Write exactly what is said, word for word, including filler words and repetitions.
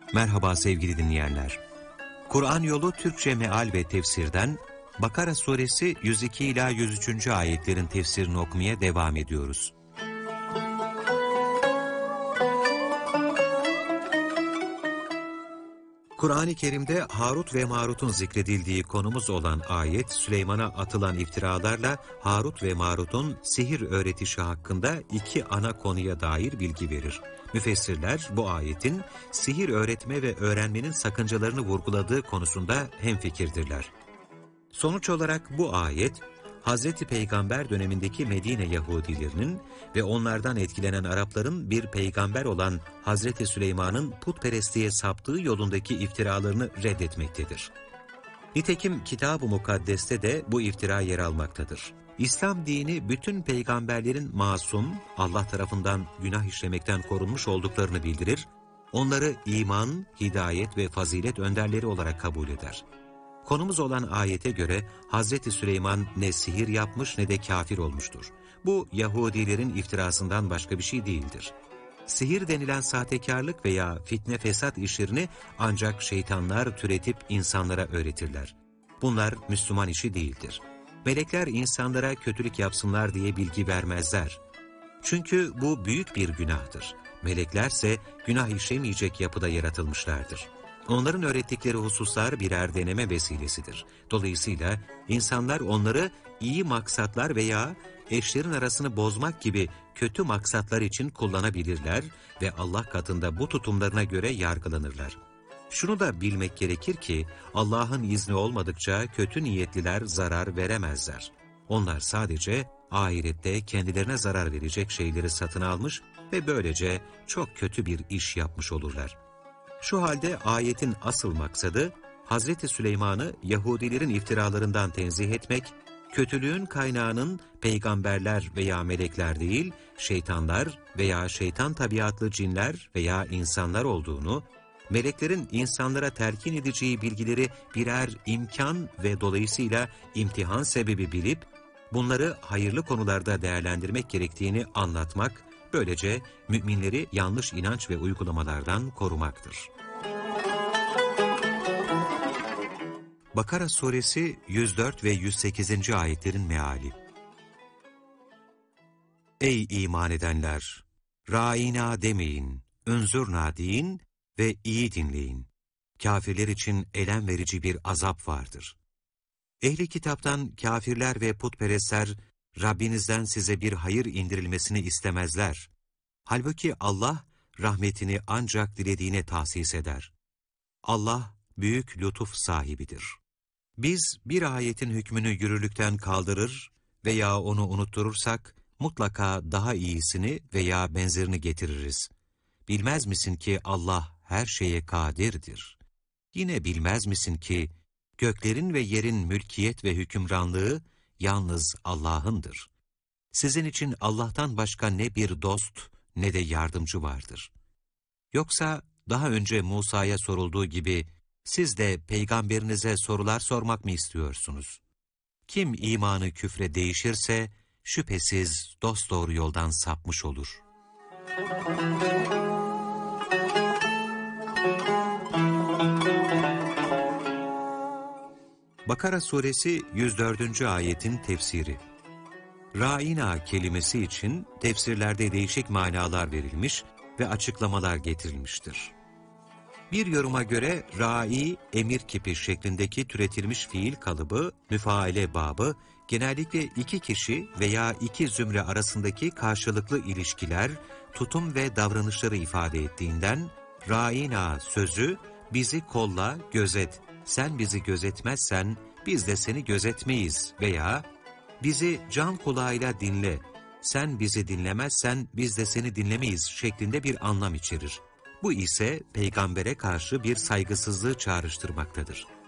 Merhaba sevgili dinleyenler. Kur'an Yolu Türkçe Meal ve Tefsir'den Bakara Suresi yüz iki ila yüz üçüncü ayetlerin tefsirini okumaya devam ediyoruz. Kur'an-ı Kerim'de Harut ve Marut'un zikredildiği konumuz olan ayet, Süleyman'a atılan iftiralarla Harut ve Marut'un sihir öğretişi hakkında iki ana konuya dair bilgi verir. Müfessirler bu ayetin sihir öğretme ve öğrenmenin sakıncalarını vurguladığı konusunda hemfikirdirler. Sonuç olarak bu ayet, Hazreti Peygamber dönemindeki Medine Yahudilerinin ve onlardan etkilenen Arapların bir peygamber olan Hazreti Süleyman'ın putperestliğe saptığı yolundaki iftiralarını reddetmektedir. Nitekim Kitab-ı Mukaddes'te de bu iftira yer almaktadır. İslam dini bütün peygamberlerin masum, Allah tarafından günah işlemekten korunmuş olduklarını bildirir, onları iman, hidayet ve fazilet önderleri olarak kabul eder. Konumuz olan ayete göre Hazreti Süleyman ne sihir yapmış ne de kafir olmuştur. Bu Yahudilerin iftirasından başka bir şey değildir. Sihir denilen sahtekarlık veya fitne fesat işlerini ancak şeytanlar türetip insanlara öğretirler. Bunlar Müslüman işi değildir. Melekler insanlara kötülük yapsınlar diye bilgi vermezler. Çünkü bu büyük bir günahtır. Meleklerse günah işlemeyecek yapıda yaratılmışlardır. Onların öğrettikleri hususlar birer deneme vesilesidir. Dolayısıyla insanlar onları iyi maksatlar veya eşlerin arasını bozmak gibi kötü maksatlar için kullanabilirler ve Allah katında bu tutumlarına göre yargılanırlar. Şunu da bilmek gerekir ki Allah'ın izni olmadıkça kötü niyetliler zarar veremezler. Onlar sadece ahirette kendilerine zarar verecek şeyleri satın almış ve böylece çok kötü bir iş yapmış olurlar. Şu halde ayetin asıl maksadı, Hazreti Süleyman'ı Yahudilerin iftiralarından tenzih etmek, kötülüğün kaynağının peygamberler veya melekler değil, şeytanlar veya şeytan tabiatlı cinler veya insanlar olduğunu, meleklerin insanlara telkin edeceği bilgileri birer imkan ve dolayısıyla imtihan sebebi bilip, bunları hayırlı konularda değerlendirmek gerektiğini anlatmak, böylece müminleri yanlış inanç ve uygulamalardan korumaktır. Bakara Suresi yüz dört ve yüz sekizinci ayetlerin meali. Ey iman edenler! Râina demeyin,ünzurna deyin ve iyi dinleyin. Kafirler için elem verici bir azap vardır. Ehli kitaptan kafirler ve putperestler, Rabbinizden size bir hayır indirilmesini istemezler. Halbuki Allah, rahmetini ancak dilediğine tahsis eder. Allah, büyük lütuf sahibidir. Biz bir ayetin hükmünü yürürlükten kaldırır veya onu unutturursak, mutlaka daha iyisini veya benzerini getiririz. Bilmez misin ki Allah her şeye kadirdir. Yine bilmez misin ki, göklerin ve yerin mülkiyet ve hükümranlığı, yalnız Allah'ındır. Sizin için Allah'tan başka ne bir dost ne de yardımcı vardır. Yoksa daha önce Musa'ya sorulduğu gibi siz de peygamberinize sorular sormak mı istiyorsunuz? Kim imanı küfre değişirse şüphesiz dosdoğru yoldan sapmış olur. Bakara Suresi yüz dördüncü ayetin tefsiri. Râina kelimesi için tefsirlerde değişik manalar verilmiş ve açıklamalar getirilmiştir. Bir yoruma göre ra'i, emir kipi şeklindeki türetilmiş fiil kalıbı, müfaale babı, genellikle iki kişi veya iki zümre arasındaki karşılıklı ilişkiler, tutum ve davranışları ifade ettiğinden, râina sözü, bizi kolla, gözet, sen bizi gözetmezsen biz de seni gözetmeyiz veya bizi can kulağıyla dinle, sen bizi dinlemezsen biz de seni dinlemeyiz şeklinde bir anlam içerir. Bu ise peygambere karşı bir saygısızlığı çağrıştırmaktadır.